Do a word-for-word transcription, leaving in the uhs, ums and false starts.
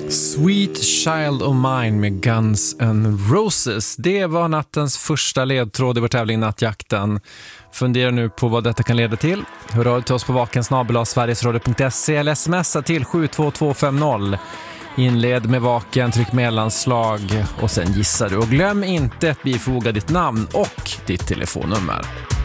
Sweet Child of Mine med Guns N' Roses. Det var nattens första ledtråd i vår tävling Nattjakten. Fundera nu på vad detta kan leda till. Hör av till oss på vaken snabel-a sverigesradio punkt se eller smsa till sju två två fem noll. Inled med vaken, tryck mellanslag och sen gissar du. Och glöm inte att bifoga ditt namn och ditt telefonnummer.